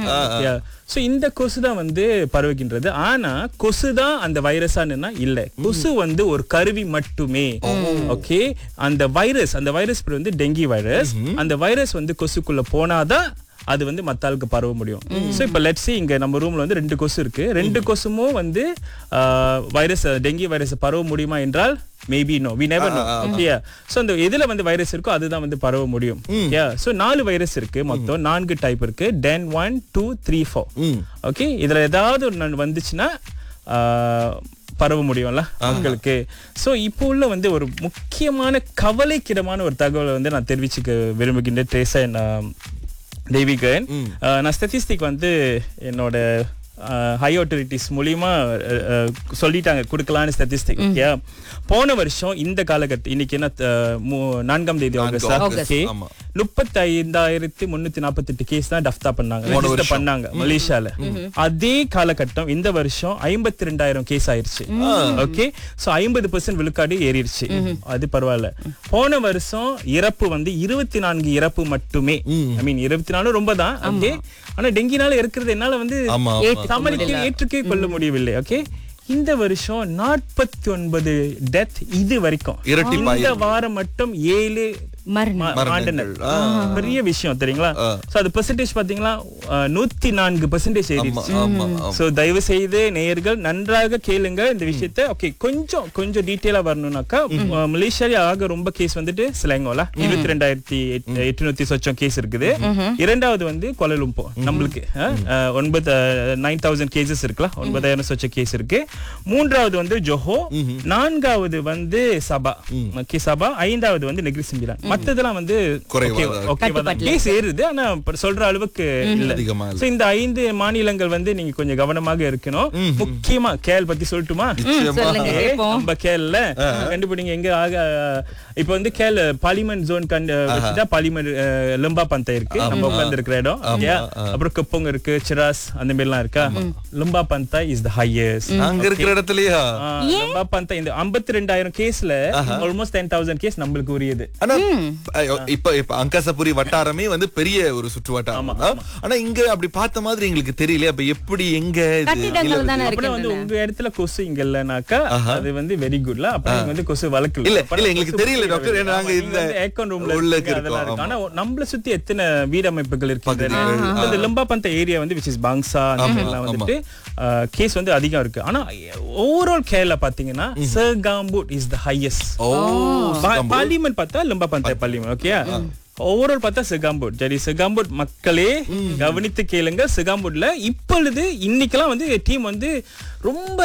So இந்த கொசு தான் வந்து பரவுகின்றது. ஆனா கொசு தான் அந்த வைரஸானா இல்ல, கொசு வந்து ஒரு கருவி மட்டுமே. ஓகே, அந்த வைரஸ் பேர் வந்து டெங்கி வைரஸ். அந்த வைரஸ் வந்து கொசுக்குள்ள போனாதான் அது வந்து மத்த ஆளுக்கு பரவ முடியும். சோ இப்ப லெட்ஸ் சே இங்க நம்ம ரூம்ல வந்து 2 கொசு இருக்கு. 2 கொசுமும் வந்து வைரஸ் டெங்கி வைரஸ் பரவ முடியுமா என்றால் maybe no, we never know. Okay, so அந்த எதுல வந்து வைரஸ் இருக்கோ அதுதான் வந்து பரவ முடியும். சோ 4 வைரஸ் இருக்கு, மொத்தம் 4 டைப் இருக்கு. DEN 1 2 3 4. ஓகே, இதுல ஏதாவது ஒன்னு வந்துச்சுன்னா பரவ முடியும்ல உங்களுக்கு. சோ இப்போ உள்ள வந்து ஒரு முக்கியமான கவலைக்கிடமான ஒரு தகவலை வந்து நான் தெரிவிச்சுக்க விரும்புகின்றேன் ட்ரேசா தேவிகன். நான் ஸ்டாட்டிஸ்டிக் வந்து என்னோட ஹை ஆட்டோரிட்டிஸ் மூலியமா சொல்லிட்டாங்க கொடுக்கலான்னு ஸ்டாட்டிஸ்டிக். ஓகே, போன வருஷம் இந்த காலகட்டம் இன்னைக்கு என்ன 4ஆம் தேதி ஆகஸ்ட், 35,348 கேஸ் தான் டஃப்தா பண்ணாங்க மலேசியால. அதே காலகட்டம் இந்த வருஷம் 52,000 கேஸ் ஆயிருச்சு. ஓகே, சோ 50% விழுக்காடு ஏறிடுச்சு. அது பரவாயில்ல. போன வருஷம் இறப்பு வந்து 24 இறப்பு மட்டுமே. ஐ மீன் 24 ரொம்ப தான். ஓகே, ஆனா டெங்கினால இருக்கிறது என்னால வந்து ஏற்றுக்கே கொள்ள முடியவில்லை. ஓகே, இந்த வருஷம் 49 டெத் இது வரைக்கும். இந்த வாரம் மட்டும் 7 மரணங்கள். பெரிய விஷயம் தெரியுங்களா? சோ அது பெர்சன்டேஜ் பாத்தீங்களா 104% ஏறிடுச்சு. சோ தயவு செய்து நேயர்கள் நன்றாக கேளுங்க இந்த விஷயத்தை. ஓகே, கொஞ்சம் டீடைலா வரணும்னாக்கா மலேசியால ஆக ரொம்ப கேஸ் வந்துட்டு சிலங்கோல 22,800 சொச்சம் கேஸ் இருக்குது. இரண்டாவது வந்து கோலாலம்பூர் நம்மளுக்கு 9,000 கேசஸ் இருக்குல்ல, 9,000 சொச்ச கேஸ் இருக்கு. மூன்றாவது வந்து ஜோஹோ, நான்காவது வந்து சபா. ஓகே, சபா. ஐந்தாவது வந்து நெகிரி சிம்பிலான். மத்ததெல்லாம் வந்து கேஸ் ஏறுது, ஆனா சொல்ற அளவுக்கு இல்ல. சோ இந்த 5 மாநிலங்கள் வந்து நீங்க கொஞ்சம் கவனமாக இருக்கணும். முக்கியமா கேல் பத்தி சொல்லட்டுமா? நம்ம கேல்ல கண்டுபிடிங்க எங்க ஆக. இப்ப வந்து கேல் பார்லிமெண்ட் ஜோன் வச்சுட்டா பார்லிமெண்ட் லம்பா பந்தா இருக்கு, நம்ம உட்கார்ந்து இருக்கிற இடம். அப்புறம் கப்போங் இருக்கு, சிராஸ் அந்த மாதிரி எல்லாம் இருக்கா. லம்பா பந்தா இஸ் தி ஹையஸ்ட் அங்க இருக்கிற இடத்துலயா. லம்பா பந்தா இந்த 52,000 கேஸ்ல ஆல்மோஸ்ட் 10,000 கேஸ் நம்மளுக்கு உரியது. ஆனா இப்ப அங்காசபுரி வட்டாரமே வந்து பெரிய ஒரு சுற்று வட்டாரம். ஆனா இங்க அப்படி பார்த்த மாதிரி எங்களுக்கு தெரியல. அப்ப எப்படி எங்க வந்து உங்க இடத்துல கொசு இங்க இல்லனாக்கா அது வந்து வெரி குட்ல. அப்ப நீங்க வந்து கொசு வளர்க்கல. இல்ல எங்களுக்கு தெரியல டாக்டர். நாங்க இந்த ஏக்கன் ரூம்ல உள்ள இருக்கோம். ஆனா நம்மள சுத்தி எத்தனை வீடமைப்புகள் இருக்கு. இந்த லம்பா பந்த ஏரியா வந்து which is பாங்சா எல்லாம் வந்துட்டு கேஸ் வந்து அதிகம் இருக்கு. ஆனா ஓவரால் கேரளா பாத்தீங்கன்னா சர்காம்பூட் இஸ் தி ஹையஸ்ட். பார்லிமெண்ட் பார்த்தா லம்பா பந்த பார்லிமெண்ட். ஓகே, ஓவரால் பார்த்தா சிகாம்பூட். சரி, சிகாம்பூட் மக்களே கவனித்து கேளுங்க. சிகாம்பூட்ல இப்பொழுது இன்னைக்கெல்லாம் வந்து டீம் வந்து ரொம்ப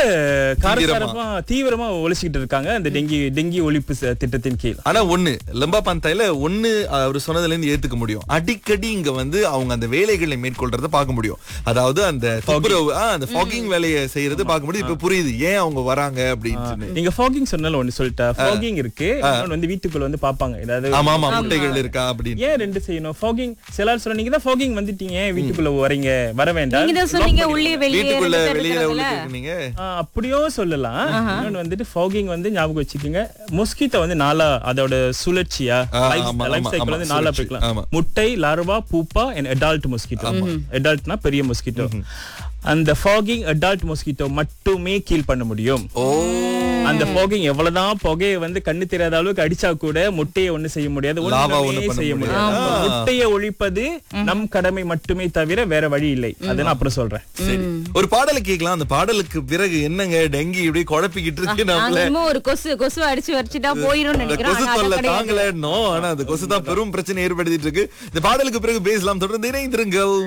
தீவிரமா ஒழிச்சுக்கிட்டு இருக்காங்க அந்த டெங்கி ஒழிப்பு திட்டத்தின் கீழ். ஆனா லம்பா பந்தாயில அவர் சொன்னதுல இருந்து ஏத்துக்க முடியும். அடிக்கடி இங்க வந்து அவங்க அந்த வேலைகளை மேற்கொள்றத பார்க்க முடியும். அதாவது அந்த ஃபாகிங் வேலையை செய்யறது பார்க்க முடியும். இப்ப புரியுது ஏன் அவங்க வராங்க அப்படின்னு. நீங்க ஃபாகிங் சொன்னாலும் ஒண்ணு சொல்லிட்டா, ஃபாகிங் இருக்கு, வந்து வீட்டுக்குள்ள வந்து பாப்பாங்க ஏதாவது முட்டைகள் இருக்கா. ஏன் 2 செய்யணும்? ஃபாகிங் சிலர் சொல்ல நீங்க தான் ஃபாகிங் வந்துட்டீங்க, வீட்டுக்குள்ள வரீங்க, வர வேண்டாம். நீங்க தான் சொன்னீங்க உள்ளே வெளியே நீங்க அப்படியோ சொல்லலாம். இன்னொன்னு வந்துட்டு ஃபாகிங் வந்து ஞாபகம் வச்சுக்கோங்க, மொஸ்கிட்டோ வந்து நாலா அதோட சுழற்சியா லைஃப் சைக்கிள் வந்து நாலா போய்க்கலாம். முட்டை, larva, pupa and adult mosquito. அடல்ட்னா பெரிய மொஸ்கிட்டோ. அந்த ஃபாகிங் அடல்ட் மொஸ்கிட்டோ மட்டுமே கீல் பண்ண முடியும். அந்த ஃபாகிங் எவ்வளவுதான் புகையை வந்து கண்ணு தெரியாத அளவுக்கு அடிச்சா கூட முட்டையை ஒண்ணு செய்ய முடியாது, ஒண்ணுமே செய்ய முடியாது. முட்டையை ஒழிப்பது நம் கடமை மட்டுமே தவிர வேற வழி இல்லை. அதை நான் அப்புறம் சொல்றேன். ஒரு பாடலை கேட்கலாம். அந்த பாடலுக்கு பிறகு என்னங்க டெங்கி இப்படி குழப்பிக்கிட்டு இருக்கு. ஒரு கொசு அடிச்சு வச்சுட்டா போயிரும் நினைக்கிறேன். கொசு தொல்லை தாங்கல. ஆனா அந்த கொசு தான் பெரும் பிரச்சனை ஏற்படுத்திட்டு இருக்கு. இந்த பாடலுக்கு பிறகு பேசலாம். தொடர்ந்து இணைந்திருங்கள்.